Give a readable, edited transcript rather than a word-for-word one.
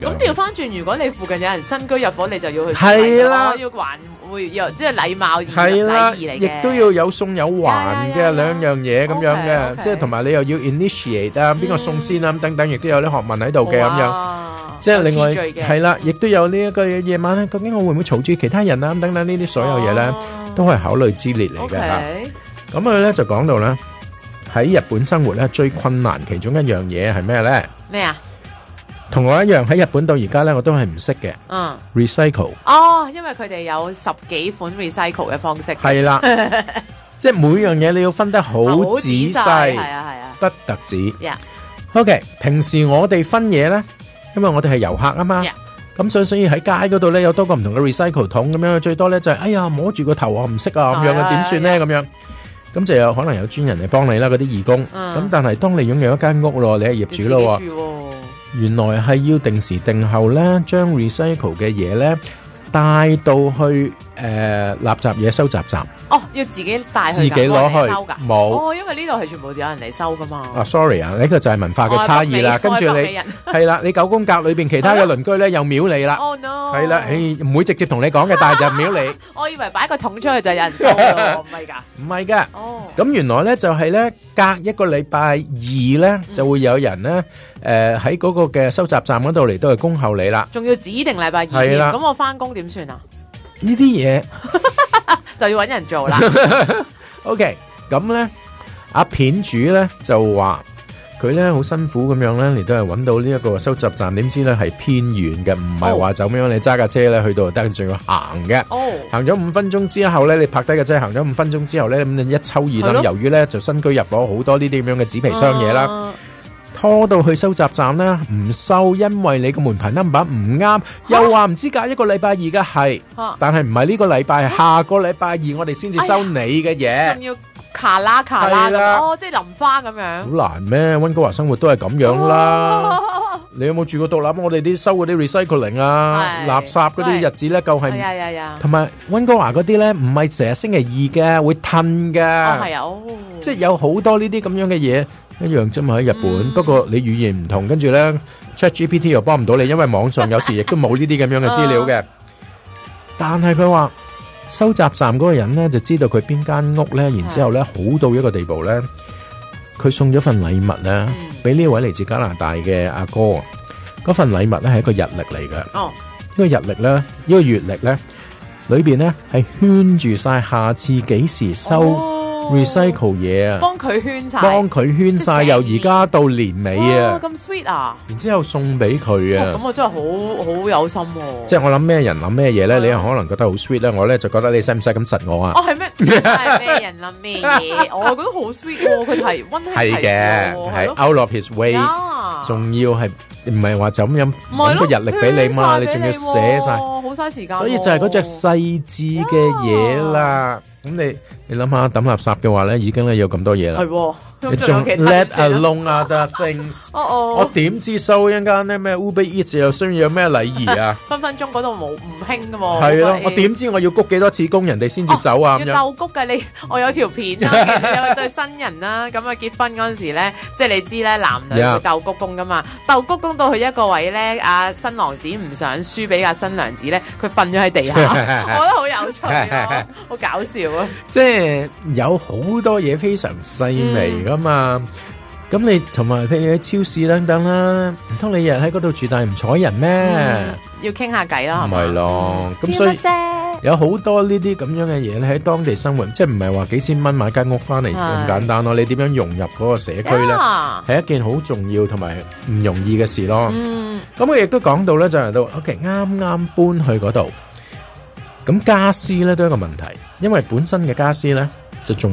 咁調翻轉，如果你附近有人新居入伙，你就要去係啦， 要還會即係禮貌係啦， 禮儀嚟嘅， 亦都要有送有還嘅兩樣嘢咁樣嘅， Okay. 即係同埋你又要 initiate 啊，邊個送先啊等等，亦都有啲學問喺度嘅咁樣。即係另外係啦，亦都有呢一個夜晚咧，究竟我會唔會嘈住其他人啊等等呢啲所有嘢咧，都係考慮之列嚟嘅嚇。咁佢咧就講到咧喺日本生活咧最困難其中一樣嘢係咩咧？ 咩啊？ 同我一樣喺日本到而家咧，我都係唔識嘅。recycle。 因為佢哋有10幾款 recycle 嘅方式。 係啦，即係每樣嘢你要分得好仔細， 係啊， 不特止。OK， 平時我哋分嘢咧。因為我哋係遊客啊嘛，咁所以喺街嗰度咧有多個唔同嘅 recycle 桶咁樣，最多咧就係哎呀摸住個頭我唔識啊咁樣嘅，點算咧咁樣？咁就有可能有專人嚟幫你啦，嗰啲義工。咁但係當你擁有一間屋咯，你係業主咯，原來係要定時定候咧，將 recycle 嘅嘢咧帶到去垃圾嘢收集站。 要自己帶去， 自己攞去收㗎？ 冇。 因為呢度係全部有人嚟收噶嘛。 sorry 啊，呢個就係文化嘅差異啦。跟住你係啦，你9宮格裏邊其他嘅鄰居咧又秒你啦。 no！ 係啦，唔會直接同你講嘅，但係就秒你。 我以為擺個桶出去就有人收咯，唔係㗎。 唔係㗎。咁原來咧就係咧隔一個禮拜2咧就會有人咧喺嗰個嘅收集站嗰度嚟到去恭候你啦。 仲要指定禮拜2。係啦。咁我翻工點算啊？ 呢啲嘢就要揾人做啦。 OK， 咁咧阿片主咧就話佢咧好辛苦咁樣咧，你都係揾到呢一個收集站，點知咧係偏遠嘅，唔係話就咁樣你揸架車咧去到就得，仲要行嘅。行咗5分鐘之後咧，你泊低架車行咗5分鐘之後咧，咁你一抽二掕，由於咧就新居入伙好多呢啲咁樣嘅紙皮箱嘢啦。拖到去收集站咧唔收，因為你個門牌 number 唔啱，又話唔知隔一個禮拜2嘅係，但係唔係呢個禮拜，下個禮拜2我哋先至收你嘅嘢， 仲要卡啦咁，即係淋花咁樣。好難咩？溫哥華生活都係咁樣啦。你有冇住過獨立？我哋啲收嗰啲 recycling 啊，垃圾嗰啲日子咧，夠係，同埋溫哥華嗰啲咧，唔係成日星期2嘅，會褪嘅，即係有好多呢啲咁樣嘅嘢。一樣啫嘛喺日本，不過你語言唔同，跟住咧 ChatGPT 又幫唔到你，因為網上有時亦都冇呢啲咁樣嘅資料嘅。但係佢話收集站嗰個人咧就知道佢邊間屋咧，然之後咧好到一個地步咧，佢送咗份禮物咧俾呢位嚟自加拿大嘅阿哥。嗰份禮物咧係一個日曆嚟嘅，呢個日曆咧，呢個月曆咧裏邊咧係圈住晒下次幾時收。recycle 嘢啊， 幫佢圈晒， 由而家到年尾啊， 咁 sweet 啊！ 然之後送俾佢啊， 咁我真係好有心喎。 即係我諗咩人諗咩嘢咧，你可能覺得好 sweet 咧，我咧就覺得你使唔使咁窒我啊？ 係咩？係咩人諗咩嘢？我覺得好 sweet 喎，佢提溫馨提示喎， 係 out of his way，仲要係唔係話就咁樣揾個日曆俾你嘛？你仲要寫晒， 好嘥時間。 所以就係嗰隻細緻嘅嘢啦。咁你諗下抌垃圾嘅話咧，已經咧有咁多嘢啦。係，你仲 let alone other things。我點知收一間咧咩 Uber Eats 又需要有咩禮儀啊？ 分分鐘嗰度唔興噶喎。 係咯，我點知我要谷幾多次工人哋先至走啊？ 要鬥谷嘅你，我有條片啦，有對新人啦，咁啊結婚嗰陣時咧，即係你知咧，男女會鬥谷工噶嘛，鬥谷工到去一個位咧，阿新郎子唔想輸俾阿新娘子咧，佢瞓咗喺地下，我覺得好有趣咯，好搞笑啊！ 即係有好多嘢非常細微噶嘛，咁你同埋譬如喺超市等等啦，唔通你日喺嗰度住但係唔睬人咩？ 要傾下偈啦， 唔係咯，咁所以有好多呢啲咁樣嘅嘢咧喺當地生活，即係唔係話幾千蚊買間屋翻嚟咁簡單咯？你點樣融入嗰個社區咧，係一件好重要同埋唔容易嘅事咯。咁佢亦都講到咧，就係到 OK 啱啱搬去嗰度，咁家私咧都係一個問題，因為本身嘅家私咧就仲